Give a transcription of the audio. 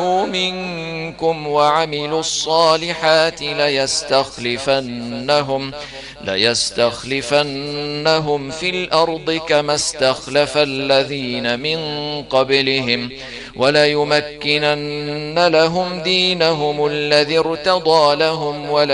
آمنوا منكم وعملوا الصالحات ليستخلفنهم في الأرض كما استخلف الذين من قبلهم وليمكنن لهم دينهم الذي ارتضى لهم